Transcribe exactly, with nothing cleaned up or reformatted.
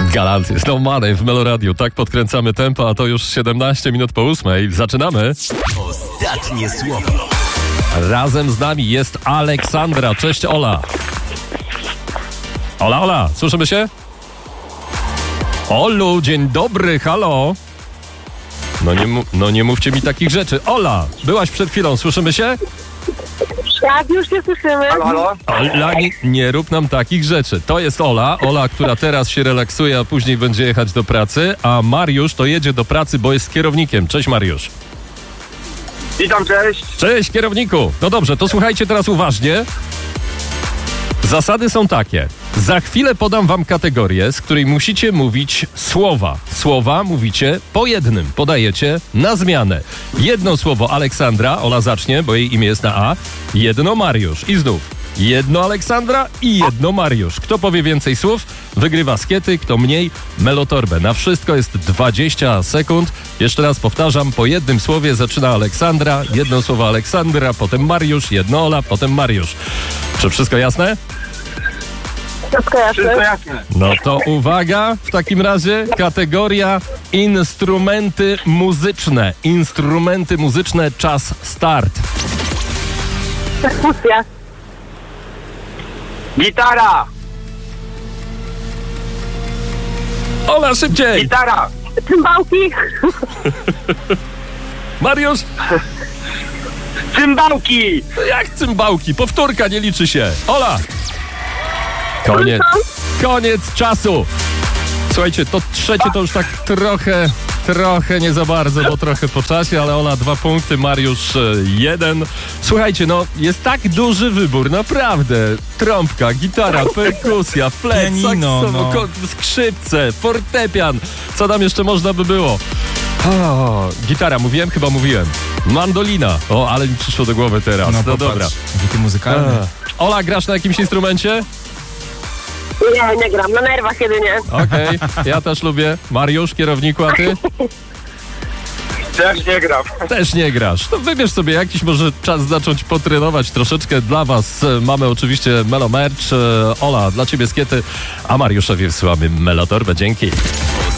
Galant jest No Money w Meloradiu. Tak podkręcamy tempo, a to już siedemnaście minut po ósmej. Zaczynamy. Ostatnie słowo. Razem z nami jest Aleksandra. Cześć, Ola. Ola, Ola, słyszymy się? Olu, dzień dobry, halo. No nie, mu- no nie mówcie mi takich rzeczy. Ola, byłaś przed chwilą, słyszymy się? Tak, już się słyszymy. Halo, halo? Ola, nie, nie rób nam takich rzeczy. To jest Ola, Ola, która teraz się relaksuje, a później będzie jechać do pracy, a Mariusz to jedzie do pracy, bo jest kierownikiem. Cześć, Mariusz. Witam, cześć. Cześć, kierowniku. No dobrze, to słuchajcie teraz uważnie. Zasady są takie. Za chwilę podam wam kategorię, z której musicie mówić słowa. Słowa mówicie po jednym. Podajecie na zmianę. Jedno słowo Aleksandra, Ola zacznie, bo jej imię jest na A. Jedno Mariusz. I znów. Jedno Aleksandra i jedno Mariusz. Kto powie więcej słów, wygrywa skiety, kto mniej, melotorbę. Na wszystko jest dwadzieścia sekund. Jeszcze raz powtarzam, po jednym słowie zaczyna Aleksandra, jedno słowo Aleksandra, potem Mariusz, jedno Ola, potem Mariusz. Czy wszystko jasne? Wszystko jasne. Wszystko jasne. No to uwaga, w takim razie kategoria instrumenty muzyczne. Instrumenty muzyczne, czas start. Perkusja. Gitara. Ola, szybciej! Gitara. Cymbałki. Mariusz, Cymbałki. jak cymbałki, powtórka nie liczy się. Ola! Koniec, koniec czasu. Słuchajcie, to trzecie to już tak trochę, trochę nie za bardzo, bo trochę po czasie, ale Ola dwa punkty, Mariusz e, jeden. Słuchajcie, no jest tak duży wybór, naprawdę. Trąbka, gitara, perkusja, flet, Pianino, saksofon, no. ko- skrzypce, fortepian. Co tam jeszcze można by było? O, gitara, mówiłem? Chyba mówiłem. Mandolina. O, ale mi przyszło do głowy teraz. No, popatrz, dobra. Jaki muzykalny. E, Ola, grasz na jakimś instrumencie? Nie, nie gram. Na nerwach jedynie. Okej, ja też lubię. Mariusz, kierowniku, a ty? Też nie gram. Też nie grasz. To wybierz sobie jakiś, może czas zacząć potrenować troszeczkę. Dla was e, mamy oczywiście Melo Merch. E, Ola, dla ciebie skiety, a Mariuszowi wsyłamy Melotorbę. Dzięki.